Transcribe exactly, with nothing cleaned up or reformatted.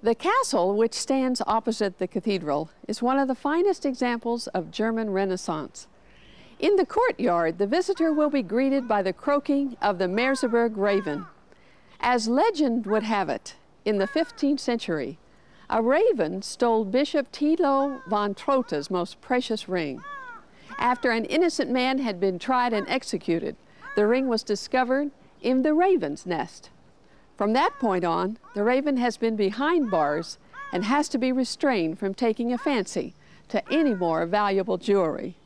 The castle, which stands opposite the cathedral, is one of the finest examples of German Renaissance. In the courtyard, the visitor will be greeted by the croaking of the Merseburg raven. As legend would have it, in the fifteenth century, a raven stole Bishop Thilo von Trotta's most precious ring. After an innocent man had been tried and executed, the ring was discovered in the raven's nest. From that point on, the raven has been behind bars and has to be restrained from taking a fancy to any more valuable jewelry.